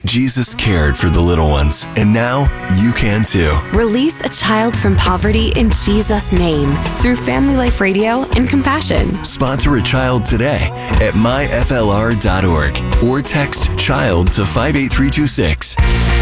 Jesus cared for the little ones, and now you can too. Release a child from poverty in Jesus' name through Family Life Radio and Compassion. Sponsor a child today at myflr.org or text CHILD to 58326.